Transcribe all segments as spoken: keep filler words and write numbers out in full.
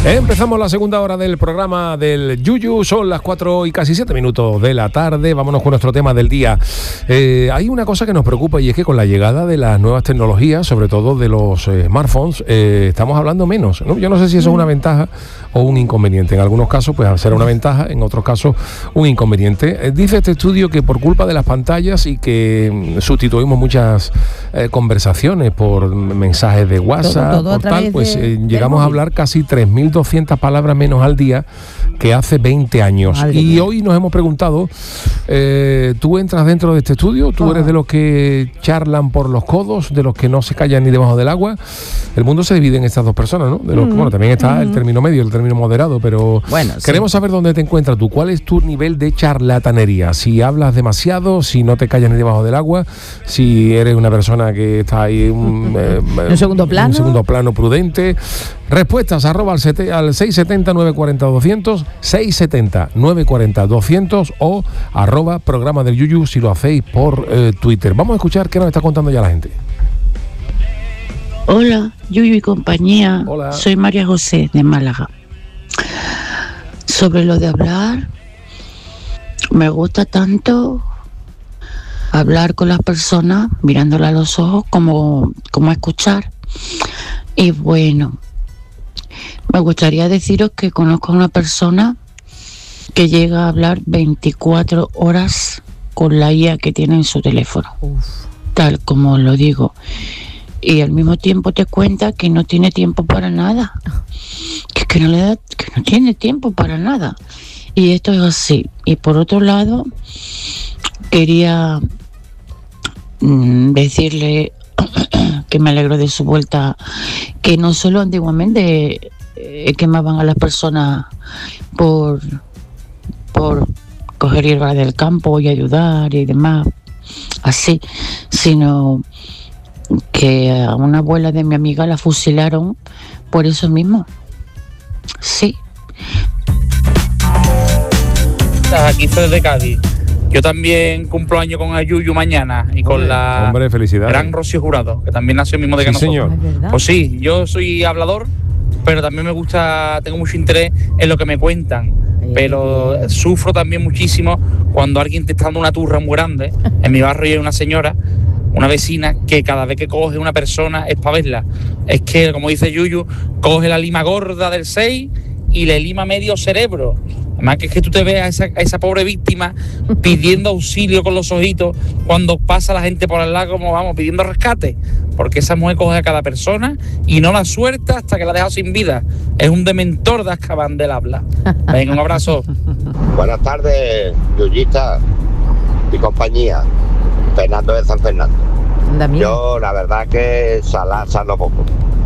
Empezamos la segunda hora del programa del Yuyu, son las cuatro y casi siete minutos de la tarde, vámonos con nuestro tema del día. Eh, hay una cosa que nos preocupa y es que con la llegada de las nuevas tecnologías, sobre todo de los eh, smartphones, eh, estamos hablando menos, ¿no? Yo no sé si eso es una ventaja o un inconveniente. En algunos casos pues será una ventaja, en otros casos un inconveniente. Eh, dice este estudio que por culpa de las pantallas y que sustituimos muchas eh, conversaciones por mensajes de WhatsApp, todo, todo por tal, pues eh, llegamos a hablar casi tres mil doscientas palabras menos al día que hace veinte años. Madre y mía. Hoy nos hemos preguntado, eh, ¿tú entras dentro de este estudio? ¿Tú oh. eres de los que charlan por los codos, de los que no se callan ni debajo del agua? El mundo se divide en estas dos personas, ¿no? De los, mm. Bueno, también está mm. el término medio, el término moderado, pero bueno, queremos sí. saber dónde te encuentras tú. ¿Cuál es tu nivel de charlatanería? Si hablas demasiado, si no te callas ni debajo del agua, si eres una persona que está ahí un, eh, ¿Un segundo plano? Un segundo plano prudente. Respuestas arroba al, sete, al seis siete cero, nueve cuatro cero, doscientos, seis siete cero, nueve cuatro cero, doscientos o arroba programa del Yuyu si lo hacéis por eh, Twitter. Vamos a escuchar qué nos está contando ya la gente. Hola, Yuyu y compañía. Hola. Soy María José de Málaga. Sobre lo de hablar, me gusta tanto hablar con las personas mirándolas a los ojos como, como escuchar. Y bueno, me gustaría deciros que conozco a una persona que llega a hablar veinticuatro horas con la I A que tiene en su teléfono. Uf. Tal como lo digo. Y al mismo tiempo te cuenta que no tiene tiempo para nada. Que, que, no le da, que no tiene tiempo para nada. Y esto es así. Y por otro lado, quería mmm, decirle que me alegro de su vuelta, que no solo antiguamente eh, quemaban a las personas por, por coger hierba del campo y ayudar y demás, así, sino que a una abuela de mi amiga la fusilaron por eso mismo. Sí. Aquí soy de Cádiz. Yo también cumplo año con el Yuyu mañana y con hombre, la hombre, felicidades. Gran Rocío Jurado, que también nació el mismo de que sí, nosotros. Señor. Pues sí, yo soy hablador, pero también me gusta, tengo mucho interés en lo que me cuentan. Pero sufro también muchísimo cuando alguien te está dando una turra muy grande. En mi barrio hay una señora, una vecina, que cada vez que coge una persona es para verla. Es que, como dice Yuyu, coge la lima gorda del seis y le lima medio cerebro. Además que es que tú te ves a esa, a esa pobre víctima pidiendo auxilio con los ojitos cuando pasa la gente por al lado, como vamos, pidiendo rescate. Porque esa mujer coge a cada persona y no la suelta hasta que la deja sin vida. Es un dementor de Azkaban del habla. Venga, un abrazo. Buenas tardes, Yuyita y compañía. Fernando de San Fernando. Yo la verdad que salar, salgo poco.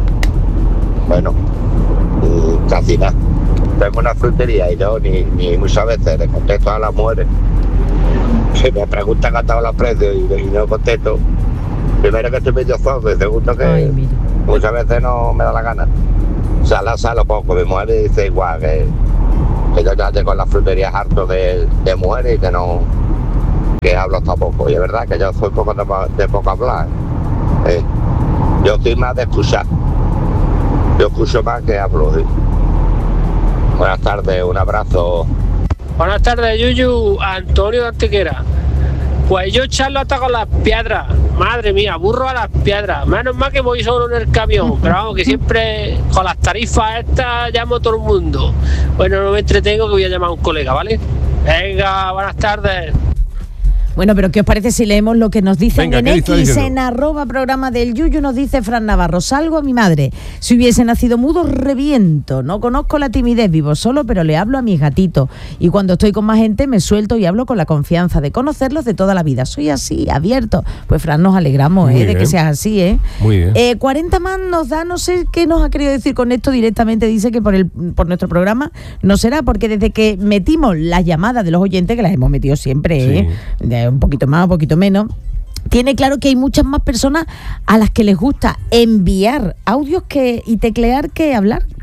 Bueno, casi nada. Tengo una frutería y yo ni, ni muchas veces le contesto a las mujeres que me preguntan hasta los precios y, y no contesto. Primero que estoy medio zombie, segundo que Ay, muchas veces no me da la gana. Sala, salo poco, mi mujer me dice igual que, que yo ya tengo en las fruterías harto de, de mujeres y que no que hablo hasta poco. Y es verdad que yo soy poco de, de poco hablar. Eh, yo soy más de escuchar. Yo escucho más que hablo. ¿sí? Buenas tardes, un abrazo. Buenas tardes, Yuyu, Antonio de Antequera. Pues yo charlo hasta con las piedras. Madre mía, burro a las piedras. Menos mal que voy solo en el camión. Pero vamos, que siempre con las tarifas estas llamo a todo el mundo. Bueno, no me entretengo que voy a llamar a un colega, ¿vale? Venga, buenas tardes. Bueno, pero ¿qué os parece si leemos lo que nos dicen? Venga, en X, en arroba programa del Yuyu, nos dice Fran Navarro: salgo a mi madre. Si hubiese nacido mudo, reviento. No conozco la timidez, vivo solo, pero le hablo a mis gatitos. Y cuando estoy con más gente, me suelto y hablo con la confianza de conocerlos de toda la vida. Soy así, abierto. Pues Fran, nos alegramos eh, de que seas así, ¿eh? Muy bien. Eh, cuarenta más nos da, no sé qué nos ha querido decir con esto directamente. Dice que por, el, por nuestro programa no será, porque desde que metimos las llamadas de los oyentes, que las hemos metido siempre, ¿eh? Sí. De un poquito más, un poquito menos, tiene claro que hay muchas más personas a las que les gusta enviar audios que y teclear que hablar.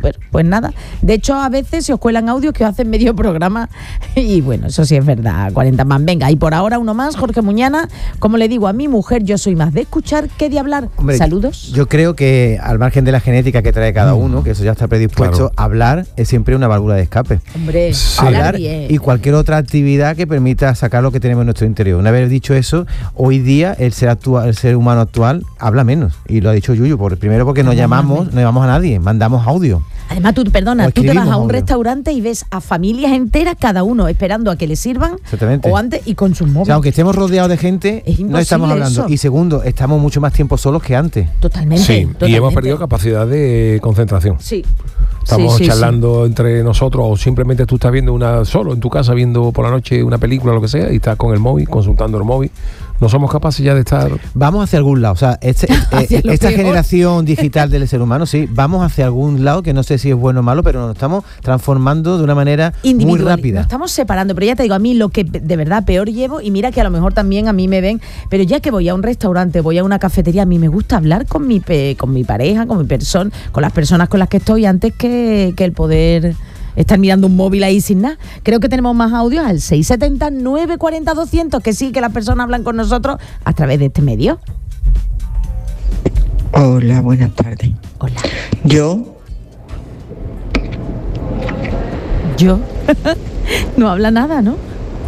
súper, pues nada. De hecho, a veces se os cuelan audios que os hacen medio programa y bueno, eso sí es verdad, cuarenta más. Venga, y por ahora uno más, Jorge Muñana. Como le digo a mi mujer, yo soy más de escuchar que de hablar. Hombre, saludos. Yo creo que al margen de la genética que trae cada uno, que eso ya está predispuesto, claro, hablar es siempre una válvula de escape. Hombre, sí. Hablar bien. Y cualquier otra actividad que permita sacar lo que tenemos en nuestro interior. Una vez dicho eso, hoy día el ser actual, el ser humano actual habla menos. Y lo ha dicho Yuyu, por, primero porque no llamamos, no llamamos a nadie, mandamos audio. Además, tú, perdona, tú te vas a un audio. restaurante y ves a familias enteras, cada uno esperando a que les sirvan, o antes, y con sus móviles. O sea, aunque estemos rodeados de gente, no estamos hablando. Eso. Y segundo, estamos mucho más tiempo solos que antes. Totalmente. Sí, totalmente. Y hemos perdido capacidad de concentración. Sí. Estamos sí, sí, charlando sí. entre nosotros, o simplemente tú estás viendo una solo en tu casa, viendo por la noche una película o lo que sea, y estás con el móvil, consultando el móvil. No somos capaces ya de estar... Vamos hacia algún lado, o sea, este, eh, esta generación digital del ser humano, sí, vamos hacia algún lado, que no sé si es bueno o malo, pero nos estamos transformando de una manera muy rápida. Nos estamos separando, pero ya te digo, a mí lo que de verdad peor llevo, y mira que a lo mejor también a mí me ven, pero ya que voy a un restaurante, voy a una cafetería, a mí me gusta hablar con mi, con mi pareja, con mi persona, con las personas con las que estoy, antes que, que el poder... estar mirando un móvil ahí sin nada. Creo que tenemos más audios al seis setenta, nueve cuarenta, doscientos, que sí, que las personas hablan con nosotros a través de este medio. Hola, buenas tardes. Hola. Yo... Yo... no habla nada, ¿no?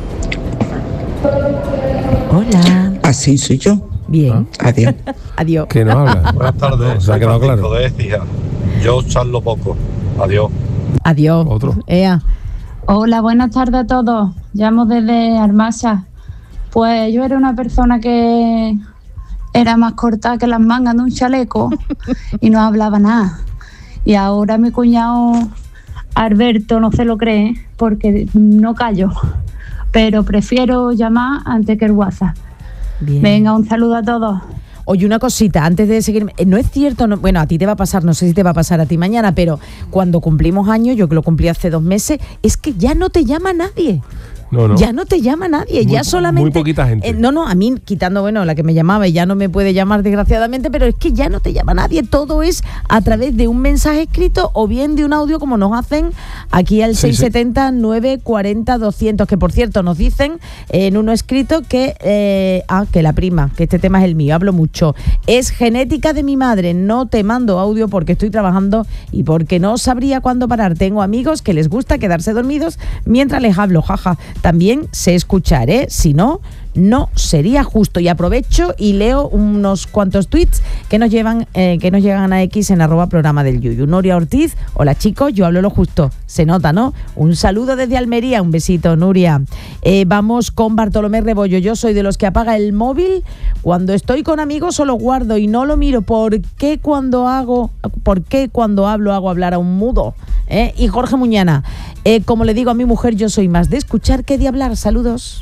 Hola. Así soy yo. Bien. Adiós. Adiós. Que no habla. Buenas tardes. Se ha quedado claro. Yo charlo poco. Adiós. Adiós. Otro. Ea. Hola, buenas tardes a todos. Llamo desde Armasa. Pues yo era una persona que era más corta que las mangas de un chaleco y no hablaba nada. Y ahora mi cuñado Alberto no se lo cree porque no callo. Pero prefiero llamar antes que el WhatsApp. Bien. Venga, un saludo a todos. Oye, una cosita, antes de seguir, no es cierto, no, bueno, a ti te va a pasar, no sé si te va a pasar a ti mañana, pero cuando cumplimos años, yo que lo cumplí hace dos meses, es que ya no te llama nadie. No, no. Ya no te llama nadie, muy, ya solamente... Muy poquita gente. Eh, no, no, a mí, quitando, bueno, la que me llamaba y ya no me puede llamar desgraciadamente, pero es que ya no te llama nadie, todo es a través de un mensaje escrito o bien de un audio como nos hacen aquí al sí, seis setenta, nueve cuarenta, doscientos, que por cierto nos dicen eh, en uno escrito que, eh, ah, que la prima, que este tema es el mío, hablo mucho, es genética de mi madre, no te mando audio porque estoy trabajando y porque no sabría cuándo parar, tengo amigos que les gusta quedarse dormidos mientras les hablo, jaja. También sé escuchar, ¿eh? Si no, no sería justo. Y aprovecho y leo unos cuantos tweets que nos llevan, eh, que nos llegan a X en arroba programa del Yuyu. Nuria Ortiz, hola chicos, yo hablo lo justo. Se nota, ¿no? Un saludo desde Almería, un besito, Nuria. Eh, vamos con Bartolomé Rebollo. Yo soy de los que apaga el móvil cuando estoy con amigos, solo guardo y no lo miro. ¿Por qué cuando hago, por qué cuando hablo hago hablar a un mudo? ¿Eh? Y Jorge Muñana, eh, como le digo a mi mujer, yo soy más de escuchar que de hablar. Saludos.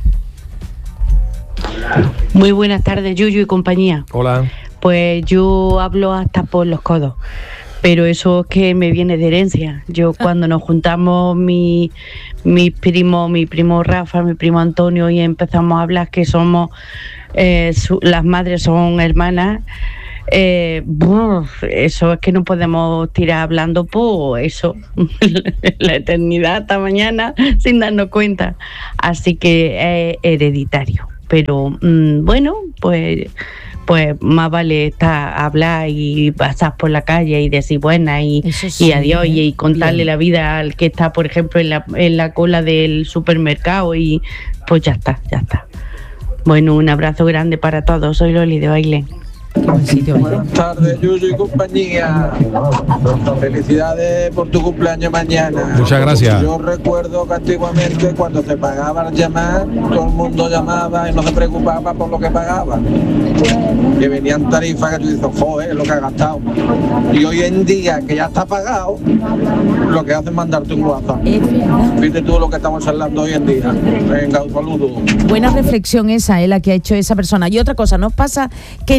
Muy buenas tardes, Yuyu y compañía. Hola. Pues yo hablo hasta por los codos, pero eso es que me viene de herencia. Yo cuando nos juntamos mi, mi primo, mi primo Rafa, mi primo Antonio y empezamos a hablar que somos, eh, su, las madres son hermanas, eh, buf, eso es que no podemos tirar hablando por eso la eternidad hasta mañana sin darnos cuenta. Así que es hereditario. Pero mmm, bueno, pues pues más vale estar hablar y pasar por la calle y decir buenas y, sí, y adiós ¿eh? y, y contarle Bien. la vida al que está, por ejemplo, en la, en la cola del supermercado y pues ya está, ya está. Bueno, un abrazo grande para todos. Soy Loli de Baile. Buenas tardes, Yuyu y compañía. Felicidades por tu cumpleaños mañana. Muchas gracias. Yo recuerdo que antiguamente cuando te pagaban llamar, todo el mundo llamaba y no se preocupaba por lo que pagaba. Que venían tarifas que tú dices, joder, lo que has gastado. Y hoy en día, que ya está pagado, lo que hacen es mandarte un WhatsApp. Fíjate tú lo que estamos hablando hoy en día. Venga, un saludo. Buena reflexión esa, eh, la que ha hecho esa persona. Y otra cosa, nos pasa que no queremos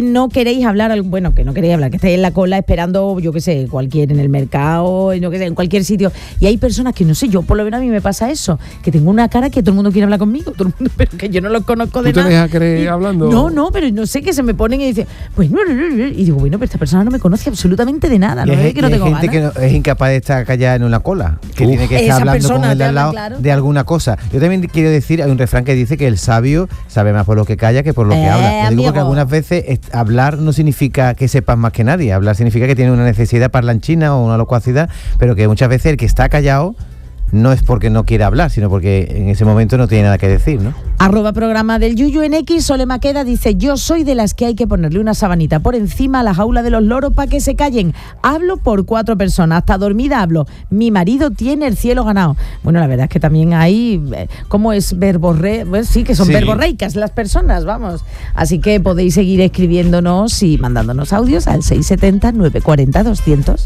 queréis hablar, bueno, que no queréis hablar, que estáis en la cola esperando, yo qué sé, cualquier, en el mercado, yo qué sé, en cualquier sitio, y hay personas que, no sé, yo por lo menos a mí me pasa eso, que tengo una cara que todo el mundo quiere hablar conmigo, todo el mundo, pero que yo no los conozco de nada. ¿Tú te dejas creer y, hablando? No, no, pero no sé, que se me ponen y dicen, pues no, no, no, no, y digo, bueno, pero esta persona no me conoce absolutamente de nada, no es que no tengo ganas. Hay gente que no, es incapaz de estar callada en una cola, que Uf. tiene que estar Esa hablando persona con el de al te habla, lado claro. de alguna cosa. Yo también quiero decir, hay un refrán que dice que el sabio sabe más por lo que calla que por lo que Eh, habla. Lo digo amigo. porque algunas veces es- hablar no significa que sepas más que nadie. Hablar significa que tiene una necesidad parlanchina o una locuacidad, pero que muchas veces el que está callado no es porque no quiera hablar, sino porque en ese momento no tiene nada que decir, ¿no? Arroba programa del Yuyu en X, Sole Maqueda dice, yo soy de las que hay que ponerle una sabanita por encima a la jaula de los loros para que se callen. Hablo por cuatro personas, hasta dormida hablo. Mi marido tiene el cielo ganado. Bueno, la verdad es que también hay, eh, ¿cómo es verborre? Pues sí, que son Sí. verborreicas las personas, vamos. Así que podéis seguir escribiéndonos y mandándonos audios al seis setenta, nueve cuarenta, doscientos.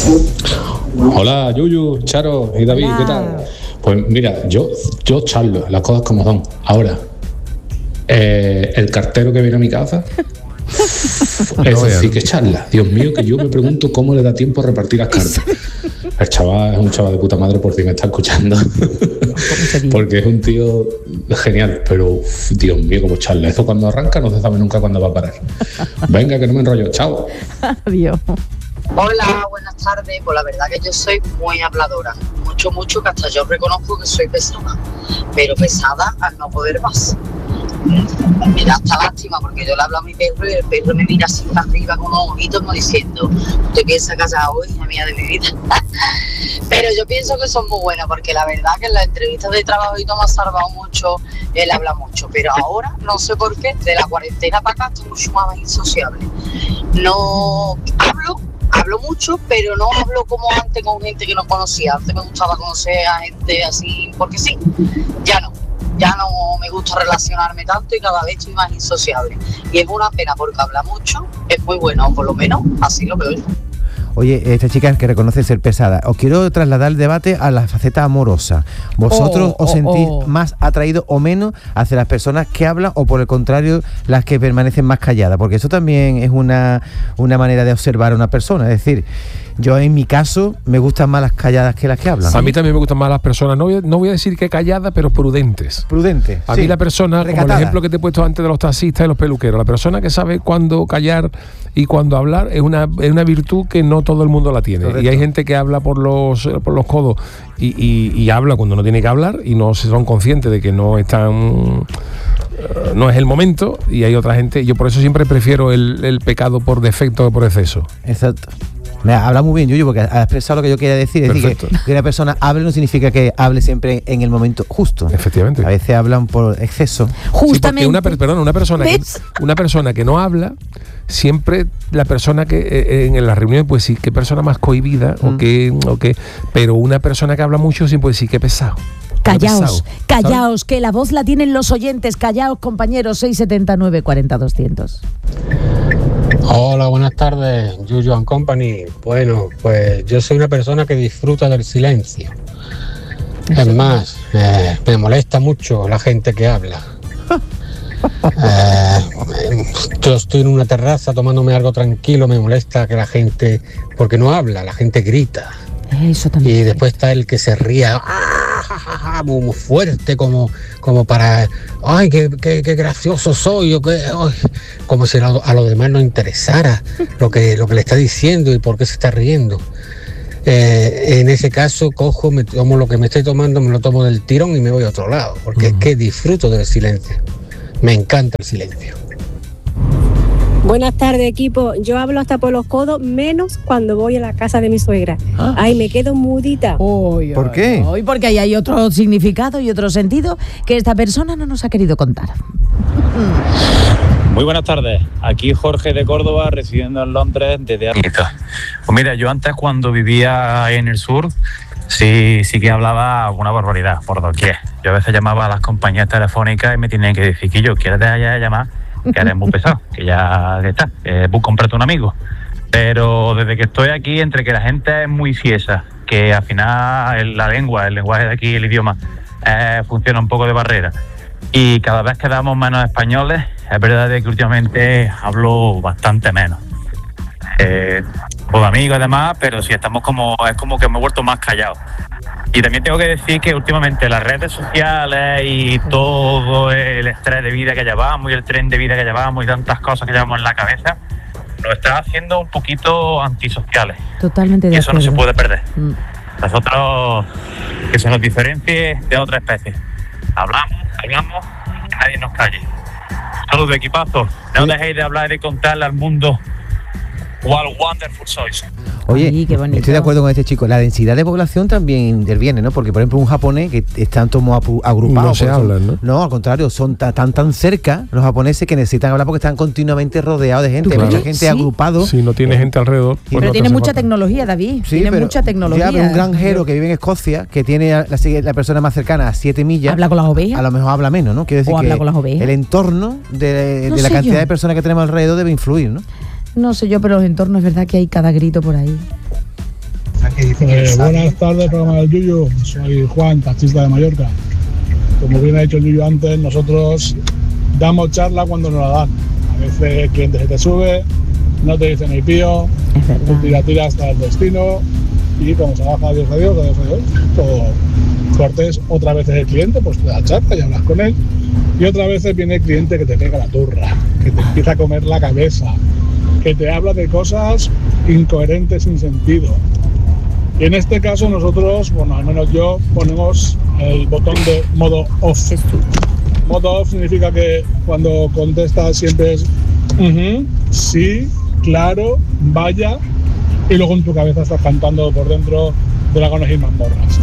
Hola, Yuyu, Charo y David, Hola. ¿qué tal? Pues mira, yo, yo charlo, las cosas como son. Ahora, eh, el cartero que viene a mi casa, eso sí que charla. Dios mío, que yo me pregunto cómo le da tiempo a repartir las cartas. El chaval es un chaval de puta madre, por si me está escuchando. Porque es un tío genial, pero uf, Dios mío, cómo charla. Eso cuando arranca no se sabe nunca cuándo va a parar. Venga, que no me enrollo. Chao. Adiós. Hola, buenas tardes. Pues la verdad que yo soy muy habladora. Mucho, mucho, que hasta yo reconozco que soy pesada. Pero pesada al no poder más. Me da hasta lástima porque yo le hablo a mi perro y el perro me mira así para arriba con unos ojitos como diciendo, ¿usted piensa casar hoy, hija mía de mi vida? Pero yo pienso que son muy buenas porque la verdad que en las entrevistas de trabajo y todo me ha salvado mucho, él habla mucho. Pero ahora, no sé por qué, de la cuarentena para acá estoy mucho más insociable. No hablo... Hablo mucho, pero no hablo como antes con gente que no conocía. Antes me gustaba conocer a gente así porque sí. Ya no. Ya no me gusta relacionarme tanto y cada vez estoy más insociable. Y es una pena porque habla mucho, es muy bueno, o por lo menos así lo veo yo. Oye, esta chica que reconoce ser pesada, os quiero trasladar el debate a la faceta amorosa. ¿Vosotros Oh, os oh, sentís oh. más atraídos o menos hacia las personas que hablan o por el contrario las que permanecen más calladas? Porque eso también es una, una manera de observar a una persona. Es decir, yo en mi caso me gustan más las calladas que las que hablan. A mí también me gustan más las personas, no voy, no voy a decir que calladas, pero prudentes. Prudentes. A sí. mí la persona, como Recatada. el ejemplo que te he puesto antes de los taxistas y los peluqueros, la persona que sabe cuándo callar y cuándo hablar es una, es una virtud que no todo el mundo la tiene. Correcto. Y hay gente que habla por los, por los codos y, y, y habla cuando no tiene que hablar y no se son conscientes de que no están... eh, no es el momento, y hay otra gente, yo por eso siempre prefiero el, el pecado por defecto o por exceso. Exacto. Me habla muy bien, Yuyu, porque ha expresado lo que yo quería decir. Es decir, que, que una persona hable no significa que hable siempre en el momento justo. Efectivamente. A veces hablan por exceso. Sí, porque una, per- perdón, una persona que, una persona que no habla, siempre la persona que eh, en la reunión puede decir qué persona más cohibida mm. o qué, o qué, pero una persona que habla mucho siempre puede decir qué pesado. Callaos, callaos, que la voz la tienen los oyentes. Callaos, compañeros, seis setenta, nueve cuarenta, doscientos. Hola, buenas tardes, Yuyu and Company. Bueno, pues yo soy una persona que disfruta del silencio. Es más, eh, me molesta mucho la gente que habla. Eh, yo estoy en una terraza tomándome algo tranquilo, me molesta que la gente, porque no habla, la gente grita. Eso también. Y después está el que se ría muy, muy fuerte, como, como para, ay, qué, qué, qué gracioso soy, o qué, ay, como si a, a los demás no interesara lo que, lo que le está diciendo y por qué se está riendo. Eh, en ese caso cojo, me tomo lo que me estoy tomando, me lo tomo del tirón y me voy a otro lado, porque uh-huh. es que disfruto del silencio, me encanta el silencio. Buenas tardes, equipo. Yo hablo hasta por los codos, menos cuando voy a la casa de mi suegra. ¿Ah? Ay, me quedo mudita. Uy, ¿Por qué? Hoy porque ahí hay otro significado y otro sentido que esta persona no nos ha querido contar. Muy buenas tardes. Aquí Jorge de Córdoba, residiendo en Londres desde hace... Pues mira, yo antes cuando vivía en el sur, sí, sí que hablaba alguna barbaridad por doquier. Yo a veces llamaba a las compañías telefónicas y me tenían que decir que yo, ¿quieres dejar ya de llamar? Que eres muy pesado, que ya que está, que comprate un amigo. Pero desde que estoy aquí, entre que la gente es muy fiesa, que al final la lengua, el lenguaje de aquí, el idioma, eh, funciona un poco de barrera, y cada vez quedamos menos españoles, es verdad que últimamente hablo bastante menos. Eh, con amigos y demás, pero sí estamos como, es como que me he vuelto más callado. Y también tengo que decir que últimamente las redes sociales y todo el estrés de vida que llevamos y el tren de vida que llevamos y tantas cosas que llevamos en la cabeza, nos está haciendo un poquito antisociales. Totalmente de y eso acuerdo. no se puede perder. Mm. Nosotros, que se nos diferencie de otra especie. Hablamos, hablamos, que nadie nos calle. Saludos, equipazo. No Sí. dejéis de hablar y de contarle al mundo cuál wonderful sois. Oye, Ay, qué bonito. estoy de acuerdo con este chico. La densidad de población también interviene, ¿no? Porque, por ejemplo, un japonés que están todos apu- agrupados. No se porque son- hablan, ¿no? No, al contrario, son ta- tan tan cerca los japoneses que necesitan hablar porque están continuamente rodeados de gente. Claro. Mucha gente Sí. agrupado. Si no tiene gente alrededor. pues Pero no te tiene hace mucha falta. tecnología, David. Sí, tiene pero mucha tecnología. ya, pero un granjero que vive en Escocia, que tiene a la, la persona más cercana a siete millas. ¿Habla con las ovejas? A lo mejor habla menos, ¿no? Quiero decir ¿O habla que con las ovejas? el entorno de, No de la sé cantidad yo. de personas que tenemos alrededor debe influir, ¿no? No sé yo, pero los entornos es verdad que hay cada grito por ahí. Eh, buenas tardes, programa del Yuyu. Soy Juan, taxista de Mallorca. Como bien ha dicho el Yuyu antes, nosotros damos charla cuando nos la dan. A veces el cliente se te sube, no te dice ni pío, te tira, tira hasta el destino y cuando se baja, adiós, adiós, adiós, adiós, todo cortés. Otras veces el cliente pues te da charla y hablas con él. Y otras veces viene el cliente que te pega la turra, que te empieza a comer la cabeza, que te habla de cosas incoherentes, sin sentido. Y en este caso nosotros, bueno, al menos yo, ponemos el botón de modo off. Modo off significa que cuando contestas siempre es "Ujú, sí, claro, vaya", y luego en tu cabeza estás cantando por dentro dragones y mazmorras.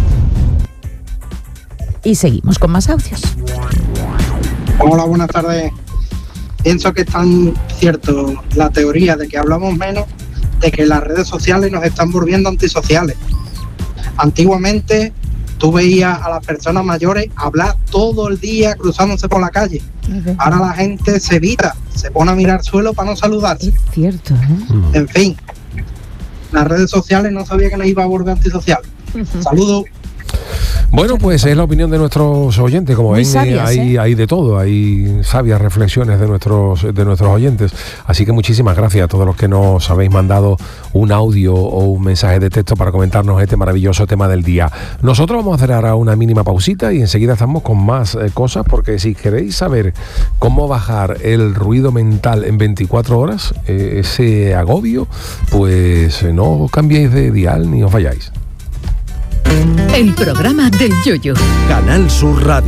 Y seguimos con más audios. Hola, buenas tardes. Pienso que es tan cierto la teoría de que hablamos menos, de que las redes sociales nos están volviendo antisociales. Antiguamente tú veías a las personas mayores hablar todo el día cruzándose por la calle. Ahora la gente se evita, se pone a mirar suelo para no saludarse. Es cierto, ¿eh? En fin, las redes sociales no sabía que nos iba a volver antisociales. Saludos. Bueno, pues es la opinión de nuestros oyentes. Como Muy ven, sabias, hay, ¿eh? hay de todo, hay sabias reflexiones de nuestros de nuestros oyentes. Así que muchísimas gracias a todos los que nos habéis mandado un audio o un mensaje de texto para comentarnos este maravilloso tema del día. Nosotros vamos a hacer ahora una mínima pausita y enseguida estamos con más eh, cosas, porque si queréis saber cómo bajar el ruido mental en veinticuatro horas, eh, ese agobio, pues eh, no cambiéis de dial ni os vayáis. El programa del Yuyu. Canal Sur Radio.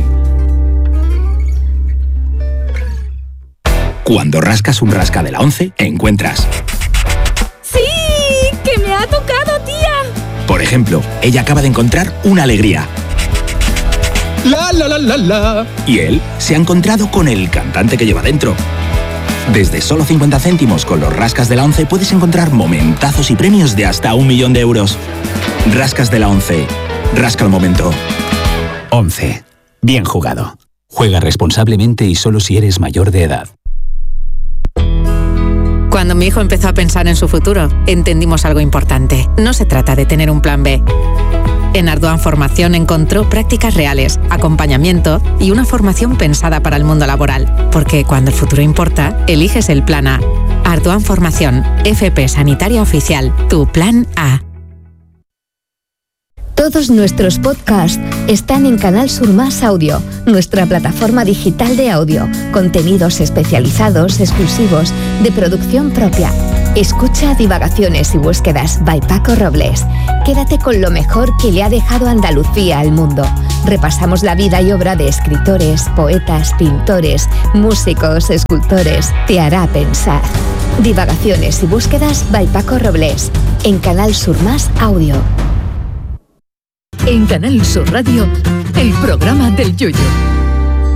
Cuando rascas un rasca de la once, encuentras. ¡Sí! ¡Que me ha tocado, tía! Por ejemplo, ella acaba de encontrar una alegría. La la la la la. Y él se ha encontrado con el cantante que lleva dentro. Desde solo cincuenta céntimos con los rascas de la once puedes encontrar momentazos y premios de hasta un millón de euros. Rascas de la once. Rasca el momento. once. Bien jugado. Juega responsablemente y solo si eres mayor de edad. Cuando mi hijo empezó a pensar en su futuro, entendimos algo importante. No se trata de tener un plan be. En Ardoan Formación encontró prácticas reales, acompañamiento y una formación pensada para el mundo laboral. Porque cuando el futuro importa, eliges el plan A. Ardoan Formación, F P Sanitaria Oficial, tu plan A. Todos nuestros podcasts están en Canal Sur Más Audio, nuestra plataforma digital de audio, contenidos especializados, exclusivos, de producción propia. Escucha Divagaciones y Búsquedas by Paco Robles. Quédate con lo mejor que le ha dejado Andalucía al mundo. Repasamos la vida y obra de escritores, poetas, pintores, músicos, escultores. Te hará pensar. Divagaciones y Búsquedas by Paco Robles, en Canal Sur Más Audio. En Canal Sur Radio, el programa del Yuyu.